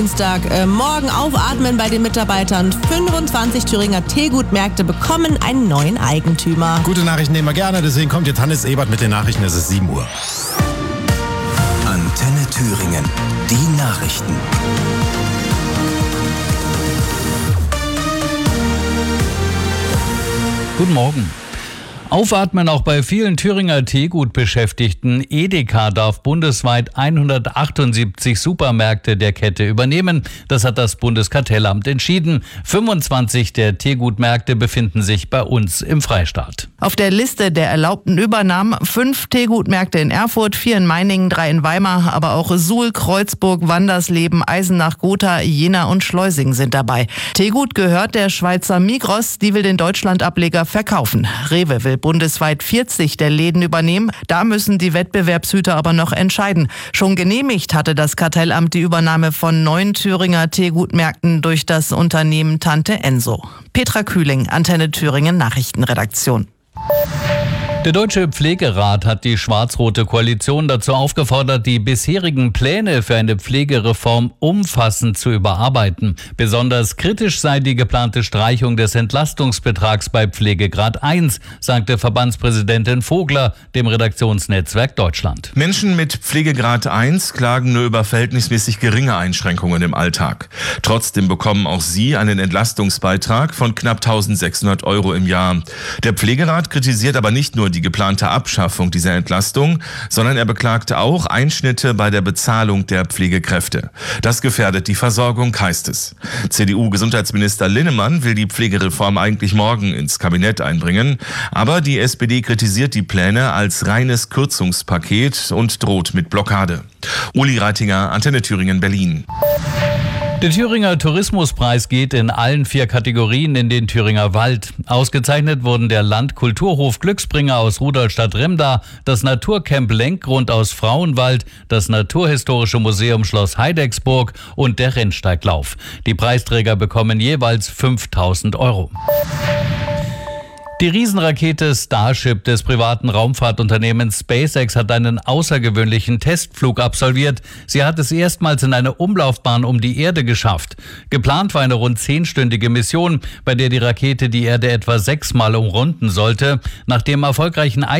Dienstag morgen aufatmen bei den Mitarbeitern. 25 Thüringer Teegutmärkte bekommen einen neuen Eigentümer. Gute Nachrichten nehmen wir gerne, deswegen kommt jetzt Hannes Ebert mit den Nachrichten. Es ist 7 Uhr. Antenne Thüringen, die Nachrichten. Guten Morgen. Aufatmen auch bei vielen Thüringer Teegutbeschäftigten. Edeka darf bundesweit 178 Supermärkte der Kette übernehmen. Das hat das Bundeskartellamt entschieden. 25 der Teegutmärkte befinden sich bei uns im Freistaat. Auf der Liste der erlaubten Übernahmen 5 Teegutmärkte in Erfurt, 4 in Meiningen, 3 in Weimar, aber auch Suhl, Kreuzburg, Wandersleben, Eisenach-Gotha, Jena und Schleusing sind dabei. Teegut gehört der Schweizer Migros, die will den Deutschlandableger verkaufen. Rewe will bundesweit 40 der Läden übernehmen. Da müssen die Wettbewerbshüter aber noch entscheiden. Schon genehmigt hatte das Kartellamt die Übernahme von 9 Thüringer Teegutmärkten durch das Unternehmen Tante Enso. Petra Kühling, Antenne Thüringen Nachrichtenredaktion. Der Deutsche Pflegerat hat die schwarz-rote Koalition dazu aufgefordert, die bisherigen Pläne für eine Pflegereform umfassend zu überarbeiten. Besonders kritisch sei die geplante Streichung des Entlastungsbetrags bei Pflegegrad 1, sagte Verbandspräsidentin Vogler dem Redaktionsnetzwerk Deutschland. Menschen mit Pflegegrad 1 klagen nur über verhältnismäßig geringe Einschränkungen im Alltag. Trotzdem bekommen auch sie einen Entlastungsbeitrag von knapp 1.600 € im Jahr. Der Pflegerat kritisiert aber nicht nur die geplante Abschaffung dieser Entlastung, sondern er beklagte auch Einschnitte bei der Bezahlung der Pflegekräfte. Das gefährdet die Versorgung, heißt es. CDU-Gesundheitsminister Linnemann will die Pflegereform eigentlich morgen ins Kabinett einbringen, aber die SPD kritisiert die Pläne als reines Kürzungspaket und droht mit Blockade. Uli Reitinger, Antenne Thüringen, Berlin. Der Thüringer Tourismuspreis geht in allen 4 Kategorien in den Thüringer Wald. Ausgezeichnet wurden der Landkulturhof Glücksbringer aus Rudolstadt-Remda, das Naturcamp Lenkgrund aus Frauenwald, das Naturhistorische Museum Schloss Heidecksburg und der Rennsteiglauf. Die Preisträger bekommen jeweils 5.000 €. Die Riesenrakete Starship des privaten Raumfahrtunternehmens SpaceX hat einen außergewöhnlichen Testflug absolviert. Sie hat es erstmals in eine Umlaufbahn um die Erde geschafft. Geplant war eine rund 10-stündige Mission, bei der die Rakete die Erde etwa 6-mal umrunden sollte. Nach dem erfolgreichen